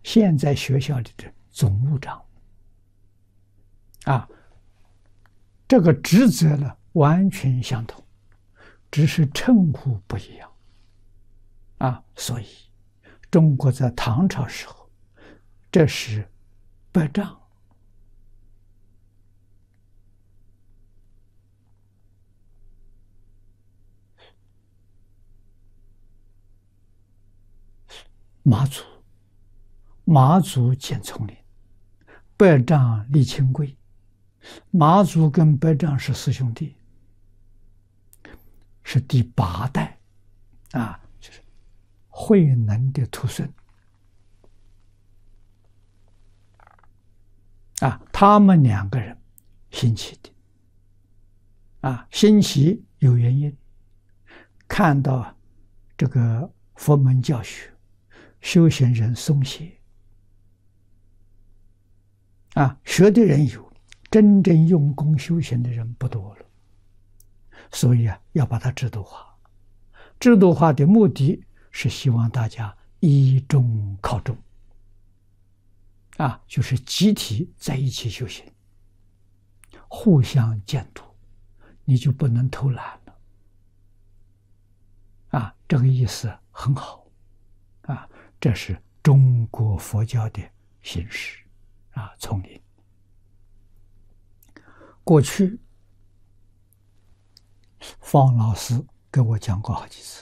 现在学校里的总务长啊，这个职责呢完全相同，只是称呼不一样啊。所以中国在唐朝时候，这是百丈。马祖建丛林，百丈立清规。马祖跟百丈是四兄弟，是第8代啊，就是慧能的徒孙啊。他们2个人兴起的啊，兴起有原因，看到这个佛门教学修行人松懈啊，学的人有，真正用功修行的人不多了，所以啊，要把它制度化。制度化的目的是希望大家依中靠中啊，就是集体在一起修行，互相监督，你就不能偷懒了啊。这个意思很好啊，这是中国佛教的形式啊，丛林。过去方老师给我讲过好几次，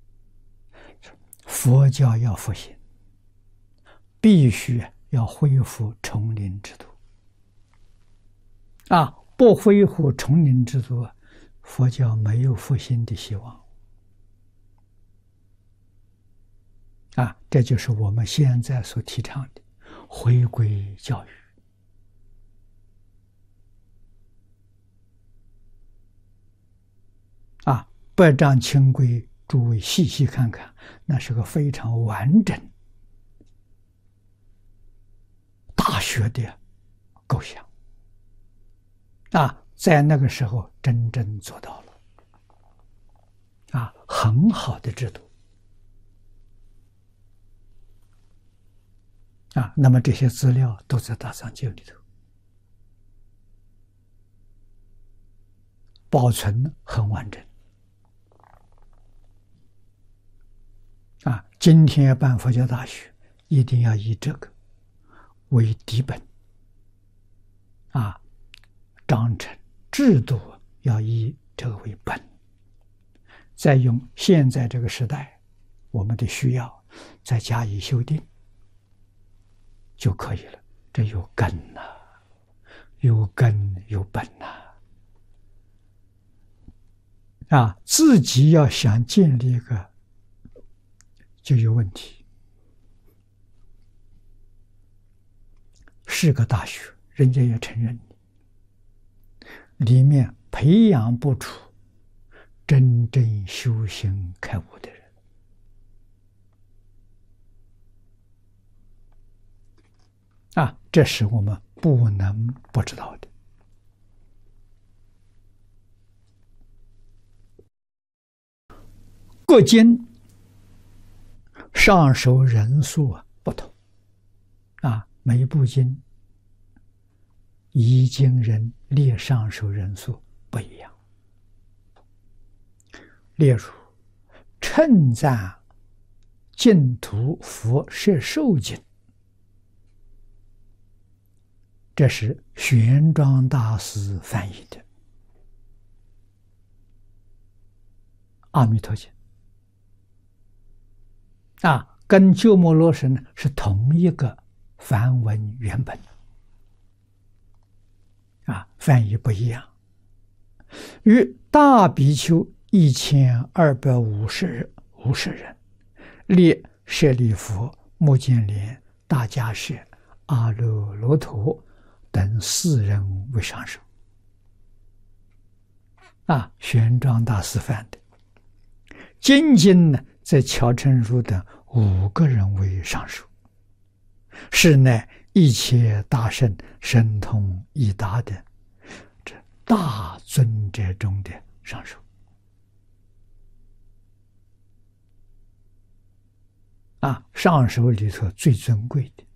佛教要复兴，必须要恢复丛林制度啊！不恢复丛林制度，佛教没有复兴的希望啊！这就是我们现在所提倡的回归教育啊！百丈清规，诸位细细看看，那是个非常完整大学的构想啊，在那个时候真正做到了啊，很好的制度啊。那么这些资料都在大藏经里头，保存很完整啊。今天要办佛教大学，一定要以这个为底本啊，章程制度要以这个为本，再用现在这个时代我们的需要再加以修订就可以了。这有根呐，有根有本呐啊，自己要想建立一个就有问题。是个大学，人家也承认，里面培养不出真正修行开悟的人啊，这是我们不能不知道的。各经上首人数不同啊，每一部经译经人列上首人数不一样。例如称赞净土佛摄受经，这是玄奘大师翻译的阿弥陀经啊，跟鸠摩罗什呢是同一个梵文原本啊，翻译不一样。与大比丘1250人列舍利弗、目犍连、大迦叶、阿耨罗陀等4人为上首啊，玄奘大师翻的。精经呢，在乔成儒等5个人为上首，是乃一切大圣神通已达的这大尊者中的上首啊。上首里头最尊贵的